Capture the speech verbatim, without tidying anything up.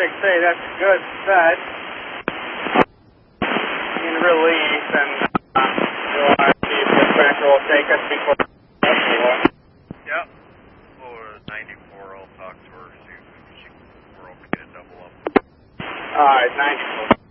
six eight, that's a good set. In release, and uh, we'll uh, see if the pressure will take us before. Yep. For ninety-four, I'll talk to her, see if she, we're okay to double up. Alright, ninety-four.